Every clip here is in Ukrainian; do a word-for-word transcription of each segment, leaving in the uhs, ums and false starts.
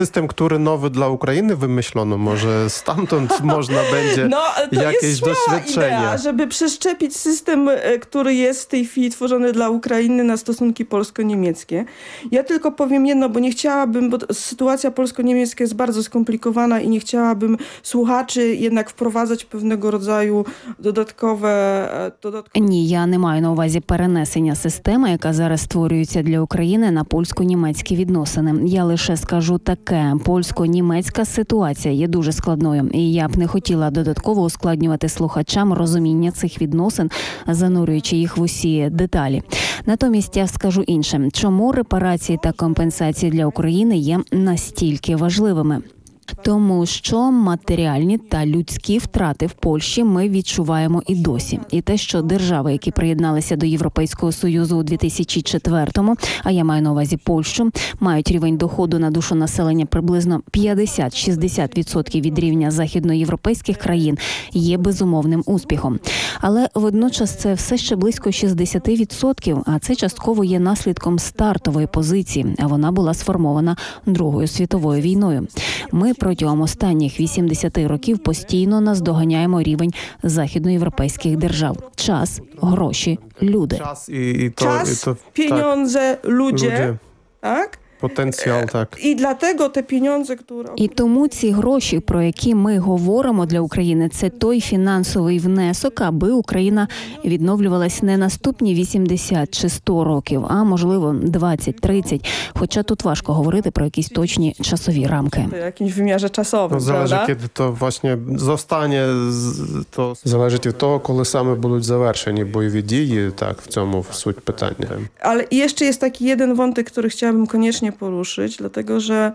System, który nowy dla Ukrainy wymyślono, może stamtąd można będzie no, to jakieś jest doświadczenie. Idea, żeby przeszczepić system, który jest w tej chwili tworzony dla Ukrainy na stosunki polsko-niemieckie. Ja tylko powiem jedno, bo nie chciałabym, bo sytuacja polsko-niemiecka jest bardzo skomplikowana i nie chciałabym słuchaczy jednak wprowadzać pewnego rodzaju додаткове, додаткове... Ні, я не маю на увазі перенесення системи, яка зараз створюється для України на польсько-німецькі відносини. Я лише скажу таке. Польсько-німецька ситуація є дуже складною. І я б не хотіла додатково ускладнювати слухачам розуміння цих відносин, занурюючи їх в усі деталі. Натомість я скажу інше. Чому репарації та компенсації для України є настільки важливими? Тому що матеріальні та людські втрати в Польщі ми відчуваємо і досі. І те, що держави, які приєдналися до Європейського Союзу у дві тисячі четвертому, а я маю на увазі Польщу, мають рівень доходу на душу населення приблизно п'ятдесят-шістдесят відсотків від рівня західноєвропейських країн, є безумовним успіхом. Але водночас це все ще близько шістдесят відсотків, а це частково є наслідком стартової позиції, а вона була сформована Другою світовою війною. Ми протягом останніх вісімдесят років постійно наздоганяємо рівень західноєвропейських держав. Час, гроші, люди. Час, і, і то, Czas, і то, pieniądze, так, ludzie, ludzie. tak? Потенціал, так. I dlatego te pieniądze, które... І тому ці гроші, про які ми говоримо для України, це той фінансовий внесок, аби Україна відновлювалась не наступні вісімдесят чи сто років, а, можливо, двадцять-тридцять. Хоча тут важко говорити про якісь точні часові рамки. W jakimś wymiarze czasowym, Ну, залежить, prawda? kiedy to właśnie zostanie, з- то залежить від того, коли саме будуть завершені бойові дії, так, в цьому суть питання. Ale jeszcze jest taki jeden wątek, który chciałabym koniecznie poruszyć, dlatego że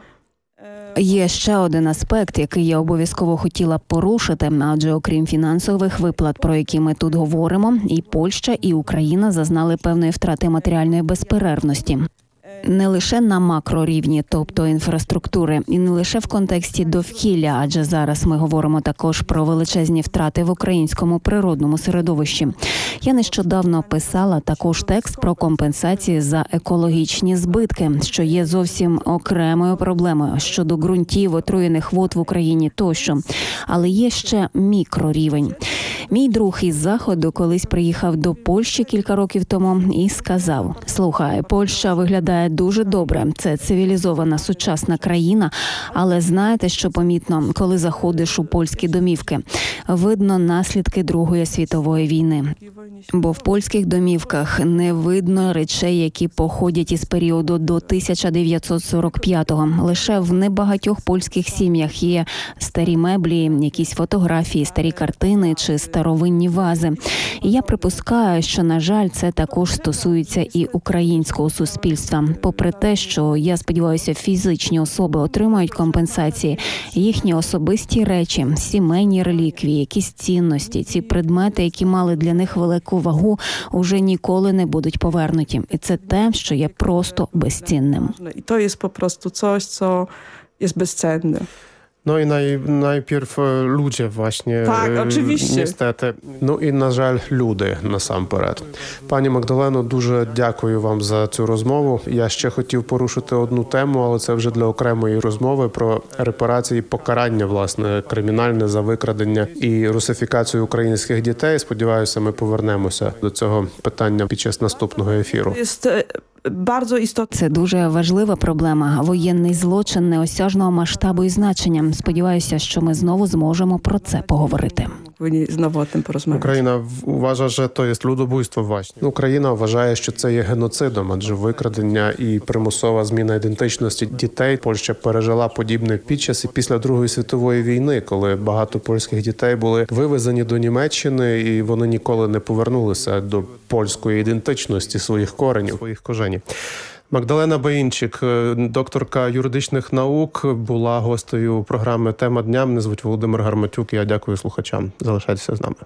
Є ще один аспект, який я обов'язково хотіла б порушити, адже окрім фінансових виплат, про які ми тут говоримо, і Польща, і Україна зазнали певної втрати матеріальної безперервності. Не лише на макрорівні, тобто інфраструктури, і не лише в контексті довкілля, адже зараз ми говоримо також про величезні втрати в українському природному середовищі. Я нещодавно писала також текст про компенсації за екологічні збитки, що є зовсім окремою проблемою щодо ґрунтів, отруєних вод в Україні тощо. Але є ще мікрорівень. Мій друг із Заходу колись приїхав до Польщі кілька років тому і сказав: «Слухай, Польща виглядає дуже добре, це цивілізована сучасна країна, але знаєте, що помітно, коли заходиш у польські домівки? Видно наслідки Другої світової війни. Бо в польських домівках не видно речей, які походять із періоду до тисяча дев'ятсот сорок п'ятого. Лише в небагатьох польських сім'ях є старі меблі, якісь фотографії, старі картини чи старовинні вази. І я припускаю, що, на жаль, це також стосується і українського суспільства. Попри те, що, я сподіваюся, фізичні особи отримають компенсації, їхні особисті речі, сімейні реліквії, якісь цінності, ці предмети, які мали для них велику вагу, уже ніколи не будуть повернуті. І це те, що є просто безцінним. I to jest po prostu coś, co jest bezcenne. No i naj, najpierw e, ludzie właśnie. Tak, e, oczywiście. Niestety. Ну і, на жаль, люди насамперед. Пані Магдалено, дуже дякую вам за цю розмову. Я ще хотів порушити одну тему, але це вже для окремої розмови про репарації, покарання, власне, кримінальне за викрадення і русифікацію українських дітей. Сподіваюся, ми повернемося до цього питання під час наступного ефіру. Jest e, bardzo istotne. Це дуже важлива проблема. Воєнний злочин неосяжного масштабу і значення. Сподіваюся, що ми знову зможемо про це поговорити. Powinni znowu o tym porozmawiać. Україна вважає, що це є людобуйство, власне. Україна вважає, що це є геноцидом, адже викрадення і примусова зміна ідентичності дітей Польща пережила подібне під час і після Другої світової війни, коли багато польських дітей були вивезені до Німеччини, і вони ніколи не повернулися до польської ідентичності, своїх коренів, своїх коженів. Магдалена Баїнчик, докторка юридичних наук, була гостею програми «Тема дня». Мене звуть Володимир Гарматюк, і я дякую слухачам. Залишайтеся з нами.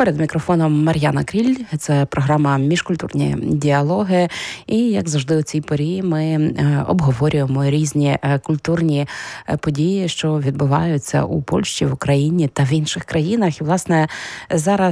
Перед мікрофоном Мар'яна Кріль. Це програма «Міжкультурні діалоги». І, як завжди, у цій порі ми обговорюємо різні культурні події, що відбуваються у Польщі, в Україні та в інших країнах. І, власне, зараз